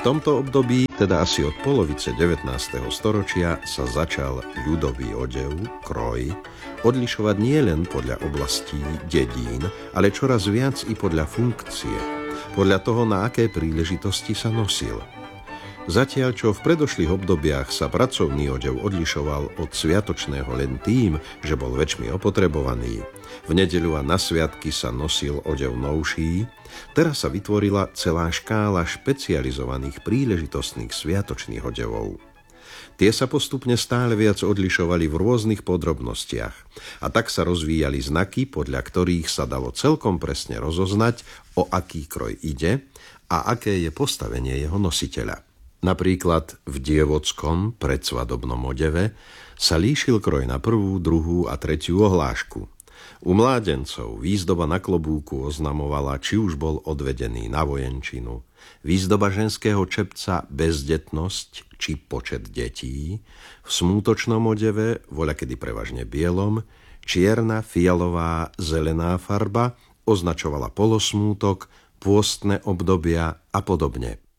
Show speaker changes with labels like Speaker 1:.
Speaker 1: V tomto období, teda asi od polovice 19. storočia, sa začal ľudový odev, kroj, odlišovať nielen podľa oblastí, dedín, ale čoraz viac i podľa funkcie, podľa toho, na aké príležitosti sa nosil. Zatiaľ, čo v predošlých obdobiach sa pracovný odev odlišoval od sviatočného len tým, že bol väčšmi opotrebovaný, v nedeľu a na sviatky sa nosil odev novší, teraz sa vytvorila celá škála špecializovaných príležitostných sviatočných odevov. Tie sa postupne stále viac odlišovali v rôznych podrobnostiach a tak sa rozvíjali znaky, podľa ktorých sa dalo celkom presne rozoznať, o aký kroj ide a aké je postavenie jeho nositeľa. Napríklad v dievockom predsvadobnom odeve sa líšil kroj na prvú, druhú a tretiu ohlášku. U mládencov výzdoba na klobúku oznamovala, či už bol odvedený na vojenčinu, výzdoba ženského čepca bezdetnosť či počet detí, v smútočnom odeve, voľakedy prevažne bielom, čierna, fialová, zelená farba označovala polosmútok, pôstne obdobia a podobne.